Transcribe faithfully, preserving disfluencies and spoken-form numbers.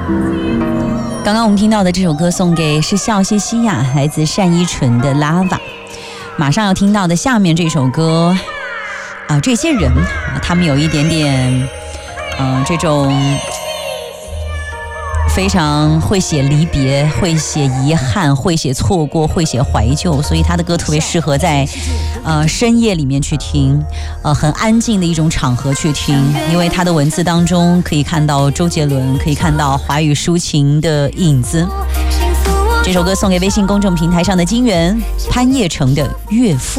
刚刚我们听到的这首歌送给是笑谢西亚，来自单依纯的 Lava。 马上要听到的下面这首歌啊、呃，这些人、啊、他们有一点点嗯、呃，这种非常会写离别，会写遗憾，会写错过，会写怀旧，所以他的歌特别适合在呃深夜里面去听，呃很安静的一种场合去听，因为他的文字当中可以看到周杰伦，可以看到华语抒情的影子。这首歌送给微信公众平台上的金源，潘叶成的《岳父》。